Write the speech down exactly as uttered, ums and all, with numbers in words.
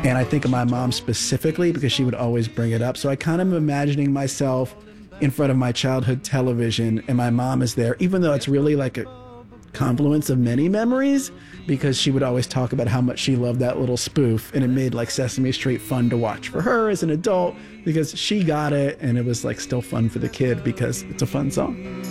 And I think of my mom specifically because she would always bring it up. So I kind of am imagining myself in front of my childhood television and my mom is there, even though it's really like a confluence of many memories, because she would always talk about how much she loved that little spoof, and it made like Sesame Street fun to watch for her as an adult because she got it, and it was like still fun for the kid because it's a fun song.